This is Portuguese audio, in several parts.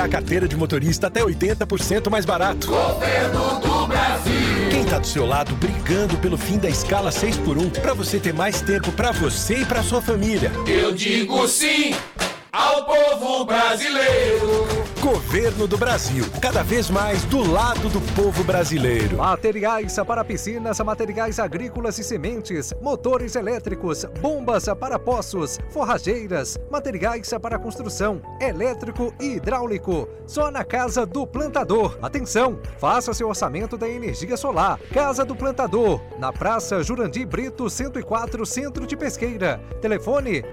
tirar a carteira de motorista até 80% mais barato. Governo do Brasil. Quem tá do seu lado brigando pelo fim da escala 6x1 para você ter mais tempo para você e para sua família? Eu digo sim ao povo brasileiro. Governo do Brasil, cada vez mais do lado do povo brasileiro. Materiais para piscinas, materiais agrícolas e sementes, motores elétricos, bombas para poços, forrageiras, materiais para construção, elétrico e hidráulico. Só na Casa do Plantador. Atenção, faça seu orçamento da energia solar. Casa do Plantador, na Praça Jurandir Brito 104, Centro de Pesqueira. Telefone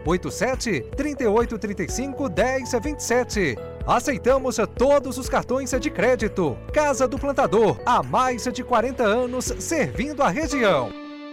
87-3835-1027. Aceitamos todos os cartões de crédito. Casa do Plantador, há mais de 40 anos servindo a região.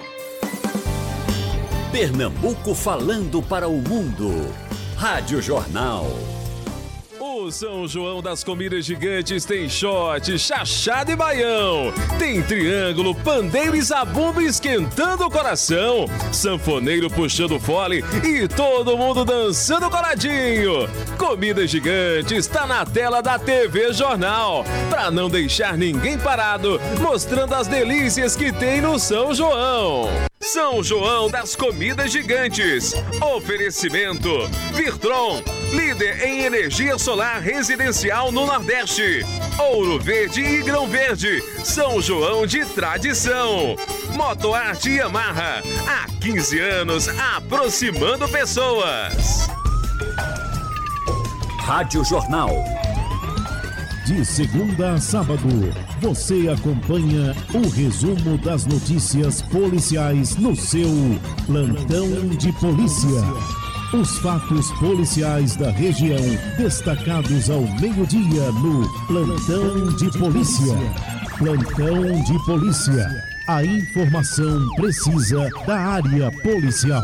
Pernambuco falando para o mundo. Rádio Jornal. O São João das Comidas Gigantes tem shot, chachado e baião. Tem triângulo, pandeiro e zabumba esquentando o coração. Sanfoneiro puxando fole e todo mundo dançando coladinho. Comida Gigante está na tela da TV Jornal. Pra não deixar ninguém parado, mostrando as delícias que tem no São João. São João das Comidas Gigantes. Oferecimento Virtron, líder em energia solar residencial no Nordeste. Ouro Verde e Grão Verde, São João de tradição. Motoarte Yamaha, há 15 anos aproximando pessoas. Rádio Jornal. De segunda a sábado, você acompanha o resumo das notícias policiais no seu Plantão de Polícia. Os fatos policiais da região destacados ao meio-dia no Plantão de Polícia. Plantão de Polícia. A informação precisa da área policial.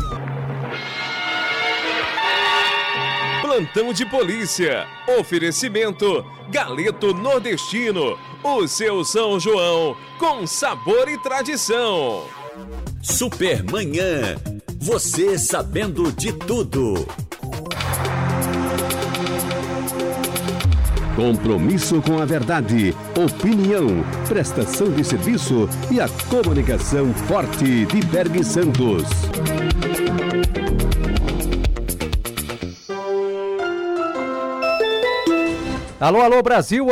Plantão de Polícia. Oferecimento Galeto Nordestino. O seu São João com sabor e tradição. Supermanhã. Você sabendo de tudo. Compromisso com a verdade, opinião, prestação de serviço e a comunicação forte de Berg Santos. Alô, alô Brasil,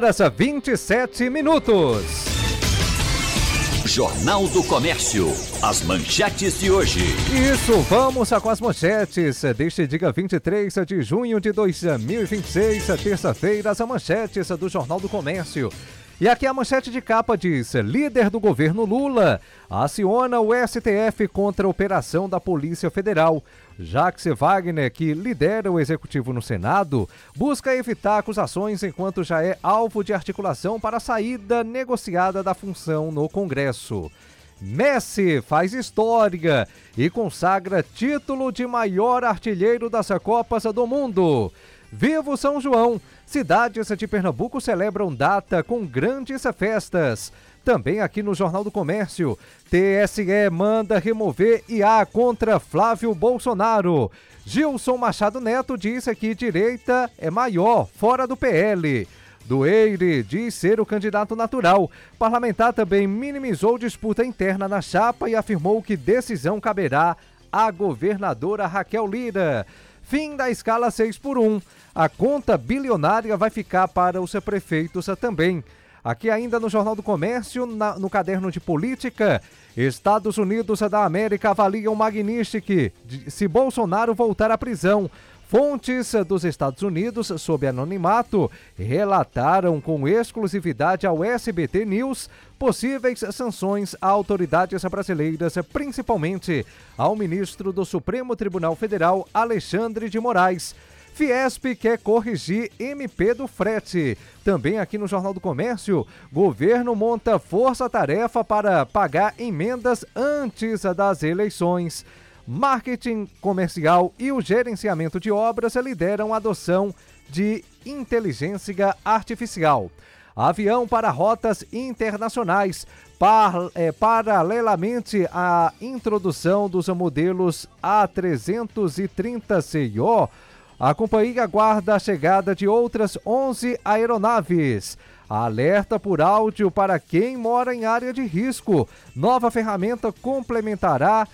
8h27. Jornal do Comércio. As manchetes de hoje. Isso, vamos com as manchetes deste dia 23 de junho de 2026, terça-feira, as manchetes do Jornal do Comércio. E aqui a manchete de capa diz: líder do governo Lula aciona o STF contra a operação da Polícia Federal. Jacques Wagner, que lidera o executivo no Senado, busca evitar acusações enquanto já é alvo de articulação para a saída negociada da função no Congresso. Messi faz história e consagra título de maior artilheiro das Copas do Mundo. Viva o São João! Cidades de Pernambuco celebram data com grandes festas. Também aqui no Jornal do Comércio, TSE manda remover IA contra Flávio Bolsonaro. Gilson Machado Neto disse que direita é maior fora do PL. Dueire diz ser o candidato natural. Parlamentar também minimizou disputa interna na chapa e afirmou que decisão caberá à governadora Raquel Lira. Fim da escala 6x1. A conta bilionária vai ficar para os prefeitos também. Aqui ainda no Jornal do Comércio, no caderno de política, Estados Unidos da América avaliam Magnitsky se Bolsonaro voltar à prisão. Fontes dos Estados Unidos, sob anonimato, relataram com exclusividade ao SBT News possíveis sanções a autoridades brasileiras, principalmente ao ministro do Supremo Tribunal Federal, Alexandre de Moraes. Fiesp quer corrigir MP do frete. Também aqui no Jornal do Comércio, governo monta força-tarefa para pagar emendas antes das eleições. Marketing comercial e o gerenciamento de obras lideram a adoção de inteligência artificial. Avião para rotas internacionais. Paralelamente à introdução dos modelos A330 CIO, A companhia aguarda a chegada de outras 11 aeronaves. Alerta por áudio para quem mora em área de risco. Nova ferramenta complementar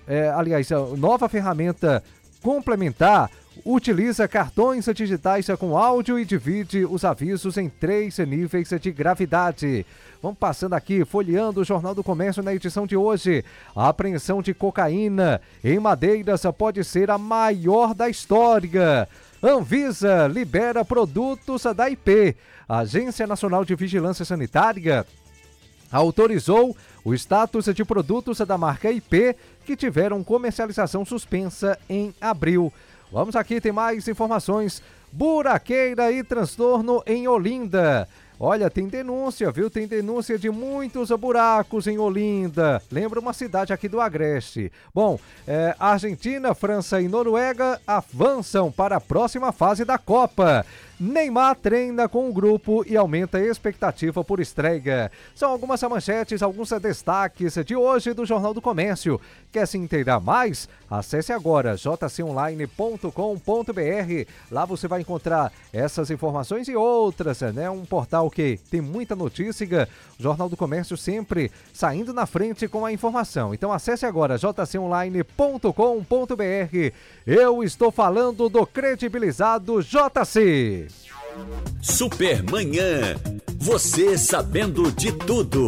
utiliza cartões digitais com áudio e divide os avisos em 3 níveis de gravidade. Vamos passando aqui, folheando o Jornal do Comércio na edição de hoje. A apreensão de cocaína em Madeiras pode ser a maior da história. Anvisa libera produtos da IP. A Agência Nacional de Vigilância Sanitária autorizou o status de produtos da marca IP que tiveram comercialização suspensa em abril. Vamos aqui, tem mais informações. Buraqueira e transtorno em Olinda. Olha, tem denúncia, viu? Tem denúncia de muitos buracos em Olinda. Lembra uma cidade aqui do Agreste. Bom, Argentina, França e Noruega avançam para a próxima fase da Copa. Neymar treina com o grupo e aumenta a expectativa por estreia. São algumas manchetes, alguns destaques de hoje do Jornal do Comércio. Quer se inteirar mais? Acesse agora jconline.com.br. Lá você vai encontrar essas informações e outras, né? Um portal que tem muita notícia. O Jornal do Comércio sempre saindo na frente com a informação. Então acesse agora jconline.com.br. Eu estou falando do credibilizado JC. Supermanhã. Você sabendo de tudo.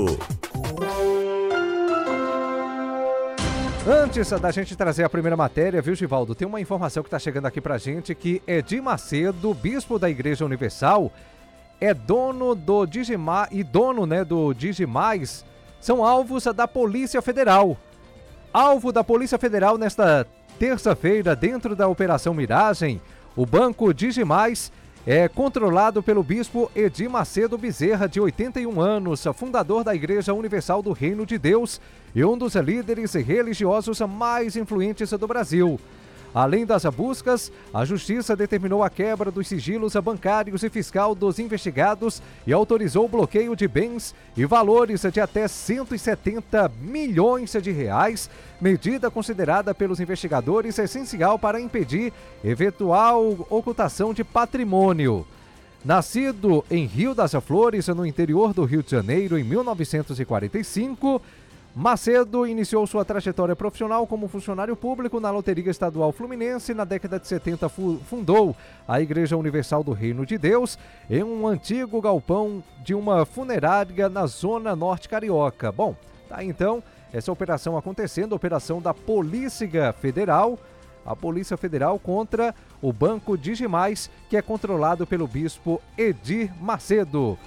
Antes da gente trazer a primeira matéria, viu, Givaldo? Tem uma informação que está chegando aqui pra gente que Edir Macedo, bispo da Igreja Universal, é dono do Digimais e dono, né, do Digimais, são alvos da Polícia Federal. Alvo da Polícia Federal nesta terça-feira, dentro da Operação Miragem, o Banco Digimais é controlado pelo bispo Edir Macedo Bezerra, de 81 anos, fundador da Igreja Universal do Reino de Deus e um dos líderes religiosos mais influentes do Brasil. Além das buscas, a Justiça determinou a quebra dos sigilos bancários e fiscal dos investigados e autorizou o bloqueio de bens e valores de até 170 milhões de reais, medida considerada pelos investigadores essencial para impedir eventual ocultação de patrimônio. Nascido em Rio das Flores, no interior do Rio de Janeiro, em 1945, Macedo iniciou sua trajetória profissional como funcionário público na Loteria Estadual Fluminense. Na década de 70, fundou a Igreja Universal do Reino de Deus em um antigo galpão de uma funerária na Zona Norte Carioca. Bom, tá então essa operação acontecendo, a operação da Polícia Federal, a Polícia Federal contra o Banco Digimais, que é controlado pelo bispo Edir Macedo.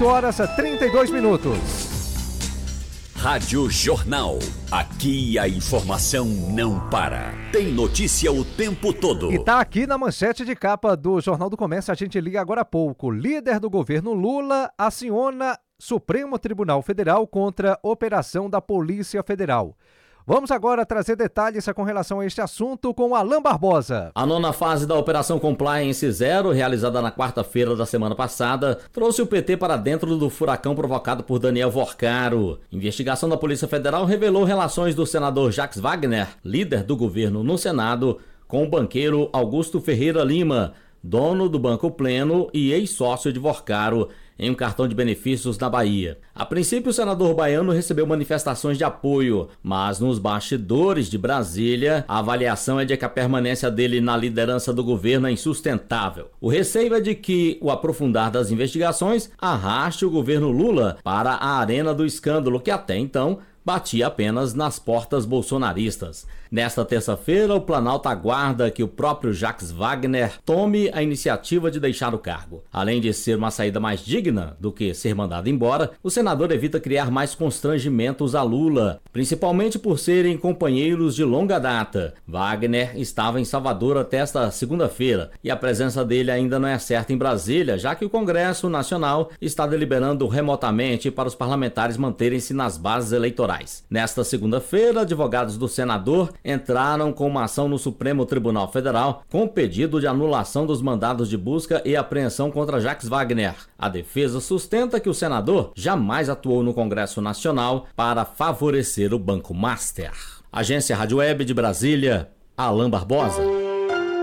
8h32. Rádio Jornal. Aqui a informação não para. Tem notícia o tempo todo. E tá aqui na manchete de capa do Jornal do Comércio, a gente liga agora há pouco. Líder do governo Lula aciona Supremo Tribunal Federal contra operação da Polícia Federal. Vamos agora trazer detalhes com relação a este assunto com Alain Barbosa. A 9ª fase da Operação Compliance Zero, realizada na quarta-feira da semana passada, trouxe o PT para dentro do furacão provocado por Daniel Vorcaro. Investigação da Polícia Federal revelou relações do senador Jacques Wagner, líder do governo no Senado, com o banqueiro Augusto Ferreira Lima, dono do Banco Pleno e ex-sócio de Vorcaro, em um cartão de benefícios na Bahia. A princípio, o senador baiano recebeu manifestações de apoio, mas nos bastidores de Brasília, a avaliação é de que a permanência dele na liderança do governo é insustentável. O receio é de que o aprofundar das investigações arraste o governo Lula para a arena do escândalo, que até então batia apenas nas portas bolsonaristas. Nesta terça-feira, o Planalto aguarda que o próprio Jacques Wagner tome a iniciativa de deixar o cargo. Além de ser uma saída mais digna do que ser mandado embora, o senador evita criar mais constrangimentos a Lula, principalmente por serem companheiros de longa data. Wagner estava em Salvador até esta segunda-feira e a presença dele ainda não é certa em Brasília, já que o Congresso Nacional está deliberando remotamente para os parlamentares manterem-se nas bases eleitorais. Nesta segunda-feira, advogados do senador entraram com uma ação no Supremo Tribunal Federal com pedido de anulação dos mandados de busca e apreensão contra Jacques Wagner. A defesa sustenta que o senador jamais atuou no Congresso Nacional para favorecer o Banco Master. Agência Rádio Web de Brasília, Alain Barbosa.